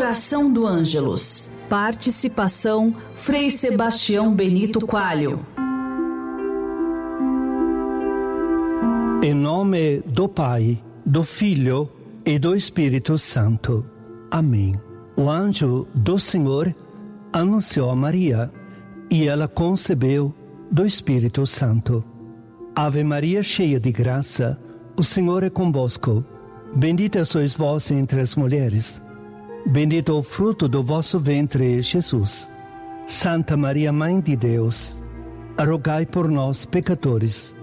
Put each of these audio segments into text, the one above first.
Oração do Ângelus. Participação Frei Sebastião Benito Coelho. Em nome do Pai, do Filho e do Espírito Santo. Amém. O anjo do Senhor anunciou a Maria, e ela concebeu do Espírito Santo. Ave Maria, cheia de graça, o Senhor é convosco. Bendita sois vós entre as mulheres. Bendito o fruto do vosso ventre, Jesus. Santa Maria, Mãe de Deus, rogai por nós, pecadores,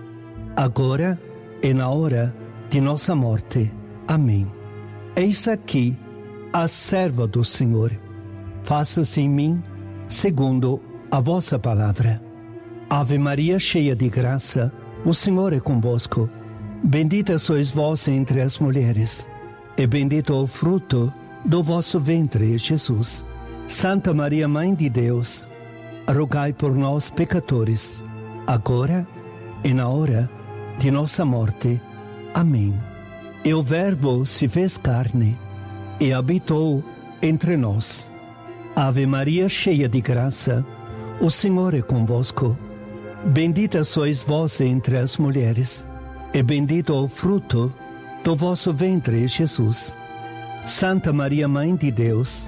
agora e na hora de nossa morte. Amém. Eis aqui a serva do Senhor. Faça-se em mim segundo a vossa palavra. Ave Maria, cheia de graça, o Senhor é convosco. Bendita sois vós entre as mulheres, e bendito o fruto do vosso ventre, Jesus. Santa Maria, Mãe de Deus, rogai por nós, pecadores, agora e na hora de nossa morte. Amém. E o Verbo se fez carne e habitou entre nós. Ave Maria, cheia de graça, o Senhor é convosco. Bendita sois vós entre as mulheres, e bendito o fruto do vosso ventre, Jesus. Santa Maria, Mãe de Deus,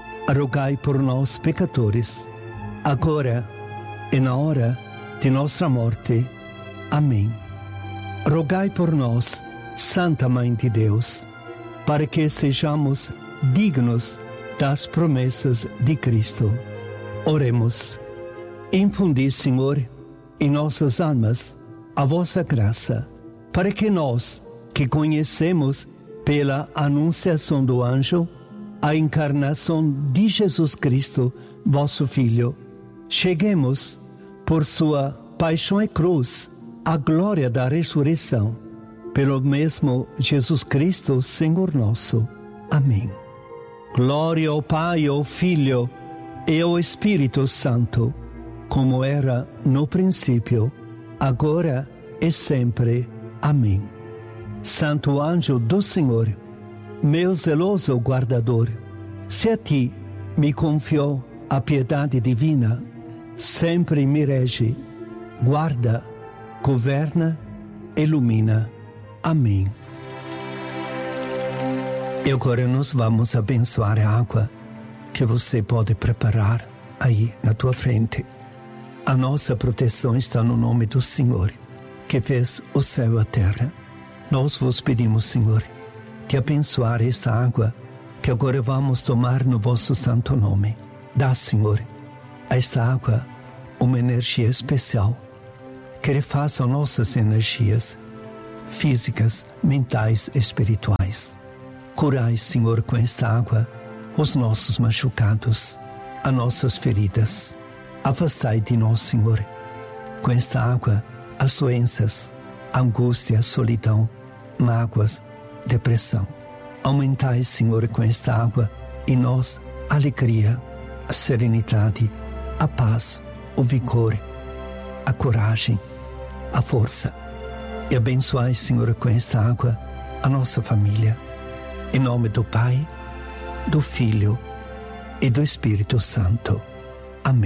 rogai por nós, pecadores, agora e na hora de nossa morte. Amém. Rogai por nós, Santa Mãe de Deus, para que sejamos dignos das promessas de Cristo. Oremos. Infundi, Senhor, em nossas almas a vossa graça, para que nós, que conhecemos pela anunciação do anjo a encarnação de Jesus Cristo, vosso Filho, cheguemos, por sua paixão e cruz, à glória da ressurreição, pelo mesmo Jesus Cristo, Senhor nosso. Amém. Glória ao Pai, ao Filho e ao Espírito Santo, como era no princípio, agora e sempre. Amém. Santo anjo do Senhor, meu zeloso guardador, se a ti me confiou a piedade divina, sempre me rege, guarda, governa, ilumina. Amém. E agora nós vamos abençoar a água que você pode preparar aí na tua frente. A nossa proteção está no nome do Senhor, que fez o céu e a terra. Nós vos pedimos, Senhor, que abençoar esta água que agora vamos tomar no vosso santo nome. Dá, Senhor, a esta água uma energia especial, que refaça nossas energias físicas, mentais e espirituais. Curai, Senhor, com esta água os nossos machucados, as nossas feridas. Afastai de nós, Senhor, com esta água as doenças, a angústia, a solidão, mágoas, depressão. Aumentai, Senhor, com esta água em nós a alegria, a serenidade, a paz, o vigor, a coragem, a força. E abençoai, Senhor, com esta água a nossa família. Em nome do Pai, do Filho e do Espírito Santo.